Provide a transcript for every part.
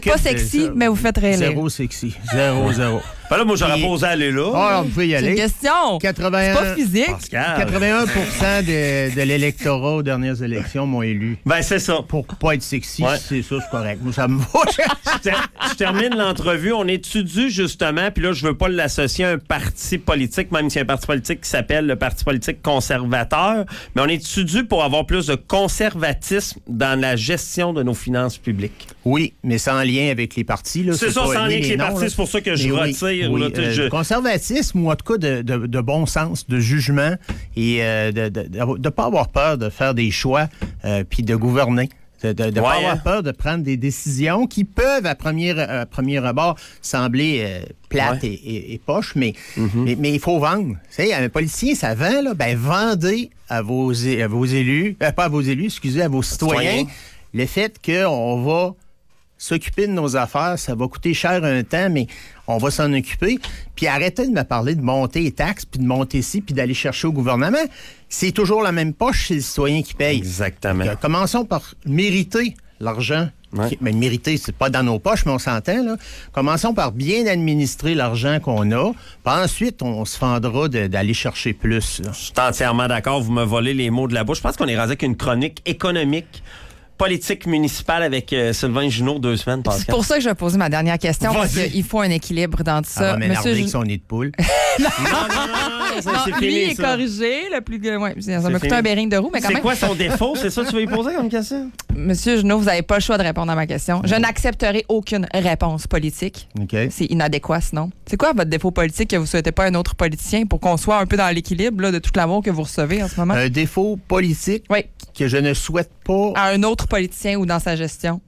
Pas sexy, mais vous faites réélire. Zéro sexy. Zéro. Ben là, moi, j'aurais posé à aller là. Ah, vous pouvez y C'est aller. une question. 81, C'est pas physique. Pascal. 81% de l'électorat aux dernières élections m'ont élu. Ben, c'est ça. Pour pas être sexy, Ouais. c'est ça, c'est correct. Moi, ça me va. Je termine l'entrevue. On étudie justement, puis là, je veux pas l'associer à un parti politique, même s'il y a un parti politique qui s'appelle le Parti politique conservateur, mais on étudie pour avoir plus de conservatisme dans la gestion de nos finances publiques. Oui, mais sans lien avec les partis. Là, C'est ça, pas sans lien ni avec les noms, partis, là. c'est pour ça que je Mais retire. Oui, là, je- conservatisme, ou en tout cas de bon sens, de jugement, et de pas avoir peur de faire des choix, puis de gouverner. De pas avoir peur de prendre des décisions qui peuvent, à premier abord, sembler plates et poches, mais il faut vendre. Tu sais, un politicien, ça vend, là, ben vendez à vos élus, pas à vos élus, excusez, à vos citoyens, le fait qu'on va s'occuper de nos affaires, ça va coûter cher un temps, mais on va s'en occuper. Puis arrêtez de me parler de monter les taxes, puis de monter ici, puis d'aller chercher au gouvernement. C'est toujours la même poche chez les citoyens qui payent. Exactement. Donc, commençons par mériter l'argent. Ouais. Mais mériter, c'est pas dans nos poches, mais on s'entend, là. Commençons par bien administrer l'argent qu'on a. Puis ensuite, on se fendra d'aller chercher plus, là. Je suis entièrement d'accord. Vous me volez les mots de la bouche. Je pense qu'on est rendu avec une chronique économique, politique municipale avec Sylvain Junot 2 semaines, Pascal. C'est pour ça que je vais poser ma dernière question, parce Vas-y. qu'il faut un équilibre dans tout Ça ça. va m'énerver Monsieur avec son nid de poule. Non, Non, c'est lui fini, est ça. corrigé. Ça m'a coûté fini. un béring de roue, mais quand C'est même. quoi son défaut? C'est ça que tu veux lui poser comme question? Monsieur Junot, vous n'avez pas le choix de répondre à ma question. Je n'accepterai aucune réponse politique. OK. C'est inadéquat, sinon. C'est quoi votre défaut politique que vous ne souhaitez pas à un autre politicien pour qu'on soit un peu dans l'équilibre là, de tout l'amour que vous recevez en ce moment? Un défaut politique Oui, que je ne souhaite pas. à un autre politicien ou dans sa gestion.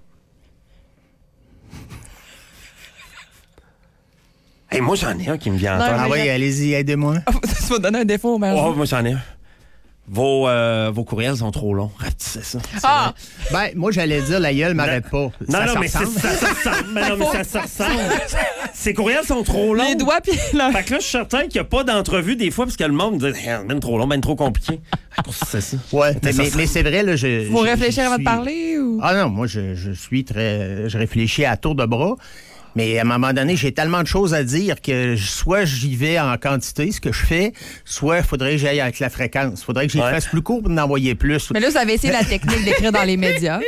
Hey, moi, j'en ai un qui me vient en Non, tête. Ah oui, allez-y, aidez-moi. Tu vas donner un défaut au maire. Oh, moi, j'en ai un. Vos courriels sont trop longs. Rapetissez ça. Ah! Ben, moi, j'allais dire, la gueule m'arrête pas. Non, Ça non, se mais ressemble. ça se ressemble. Mais non, mais ça se ressemble. Ces courriels sont trop longs. Les doigts, puis là. Fait que là, je suis certain qu'il n'y a pas d'entrevue des fois parce que le monde me dit ben trop long, ben trop compliqué. C'est ça. Ouais, Mais ça mais c'est vrai, là, Vous réfléchir avant de suis- parler ou? Ah non, moi, je suis très... Je réfléchis à tour de bras, mais à un moment donné, j'ai tellement de choses à dire que soit j'y vais en quantité, ce que je fais, soit il faudrait que j'aille avec la fréquence. Il faudrait que j'y fasse plus court pour en envoyer plus. Mais là, vous avez essayé la technique d'écrire dans les médias.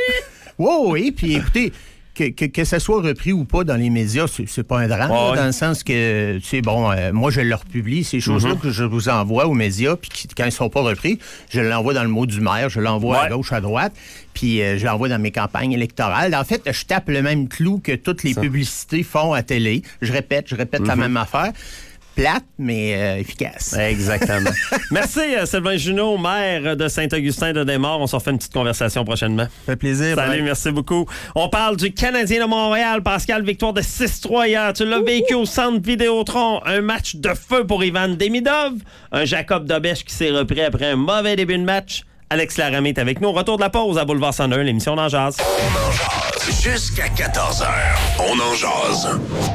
Oui, puis écoutez... Que ça soit repris ou pas dans les médias, c'est pas un drame, là, dans le sens que, tu sais, bon, moi, je le republie, ces choses-là que je vous envoie aux médias, puis quand ils sont pas repris, je l'envoie dans le mot du maire, je l'envoie à gauche, à droite, puis je l'envoie dans mes campagnes électorales. En fait, je tape le même clou que toutes les publicités font à télé. Je répète la même affaire. Plate, mais efficace. Exactement. Merci, Sylvain Junot, maire de Saint-Augustin-de-Desmaures. On s'en fait une petite conversation prochainement. Ça fait plaisir. Salut, bye. merci beaucoup. On parle du Canadien de Montréal. Pascal, victoire de 6-3 hier. Tu l'as vécu au centre Vidéotron. Un match de feu pour Ivan Demidov. Un Jacob Dobèche qui s'est repris après un mauvais début de match. Alex Laramie est avec nous. Retour de la pause à Boulevard 101, l'émission d'En Jazz. On en jase jusqu'à 14h. On en jase.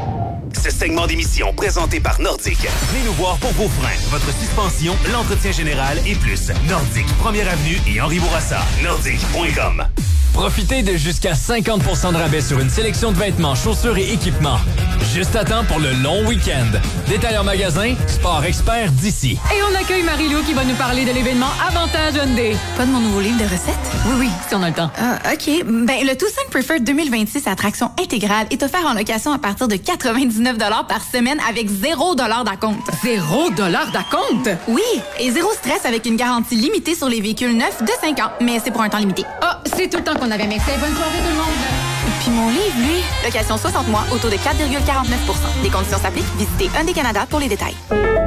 Ce segment d'émission présenté par Nordique. Venez nous voir pour vos freins, votre suspension, l'entretien général et plus. Nordique, 1er Avenue et Henri Bourassa. Nordique.com. Profitez de jusqu'à 50% de rabais sur une sélection de vêtements, chaussures et équipements. Juste à temps pour le long week-end. Détail en magasin, Sport Expert d'ici. Et on accueille Marie-Lou qui va nous parler de l'événement Avantage Hyundai. Pas de mon nouveau livre de recettes? Oui, si on a le temps. Ah, OK. Ben, le Tucson Preferred 2026 à traction intégrale est offert en location à partir de 99 par semaine avec 0 d'acompte. 0 d'acompte? Oui, et zéro stress avec une garantie limitée sur les véhicules neufs de 5 ans. Mais c'est pour un temps limité. Ah, c'est tout le temps qu'on avait. Merci. Bonne soirée tout le monde. Puis mon livre, lui, location 60 mois, au taux de 4,49 Des conditions s'appliquent. Visitez Hyundai Canada pour les détails.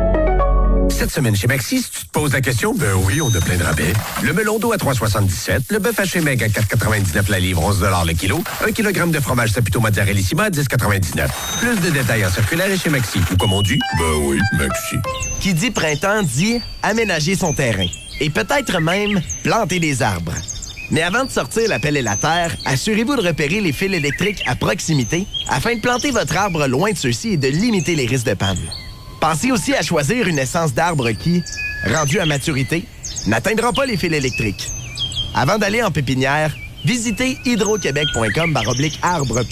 Cette semaine chez Maxi, si tu te poses la question, ben oui, on a plein de rabais. Le melon d'eau à 3,77, le bœuf haché maigre à 4,99 la livre, 11 le kilo, 1 kg de fromage Saputo Mozzarellissima à 10,99. Plus de détails en circulaire et chez Maxi. Ou comme on dit, ben oui, Maxi. Qui dit printemps dit aménager son terrain. Et peut-être même planter des arbres. Mais avant de sortir la pelle et la terre, assurez-vous de repérer les fils électriques à proximité afin de planter votre arbre loin de ceux-ci et de limiter les risques de panne. Pensez aussi à choisir une essence d'arbre qui, rendue à maturité, n'atteindra pas les fils électriques. Avant d'aller en pépinière, visitez hydroquebec.com/arbre